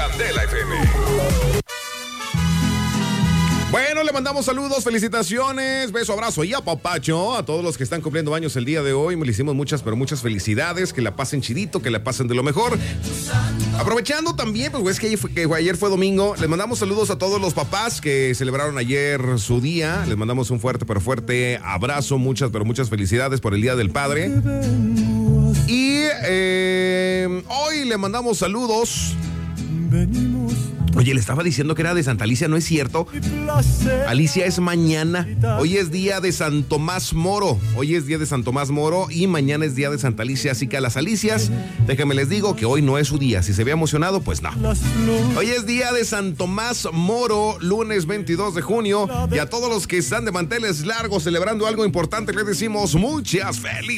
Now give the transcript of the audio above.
Candela FM. Bueno, le mandamos saludos, felicitaciones, beso, abrazo y apapacho a todos los que están cumpliendo años el día de hoy. Le hicimos muchas, pero muchas felicidades, que la pasen chidito, que la pasen de lo mejor. Aprovechando también, pues es que ayer fue domingo, les mandamos saludos a todos los papás que celebraron ayer su día. Les mandamos un fuerte, pero fuerte abrazo, muchas, pero muchas felicidades por el Día del Padre. Y hoy le mandamos saludos. Oye, le estaba diciendo que era de Santa Alicia, no es cierto. Alicia es mañana. Hoy es día de San Tomás Moro. Hoy es día de San Tomás Moro y mañana es día de Santa Alicia. Así que a las Alicias, déjenme les digo que hoy no es su día. Si se ve emocionado, pues no. Hoy es día de San Tomás Moro, lunes 22 de junio. Y a todos los que están de manteles largos celebrando algo importante, les decimos muchas felicidades.